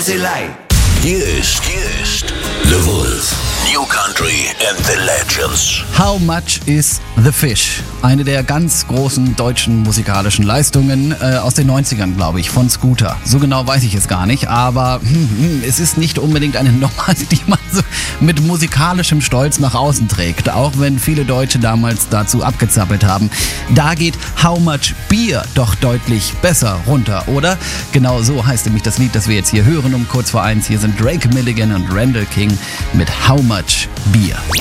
Querselei. Hier ist The Wolf. New Country and the Legends. How Much is the Fish? Eine der ganz großen deutschen musikalischen Leistungen aus den 90ern, glaube ich, von Scooter. So genau weiß ich es gar nicht, aber es ist nicht unbedingt eine Nummer, die man so mit musikalischem Stolz nach außen trägt, auch wenn viele Deutsche damals dazu abgezappelt haben. Da geht How Much Beer doch deutlich besser runter, oder? Genau so heißt nämlich das Lied, das wir jetzt hier hören um kurz vor 1. Hier sind Drake Milligan und Randall King mit How Much Beer.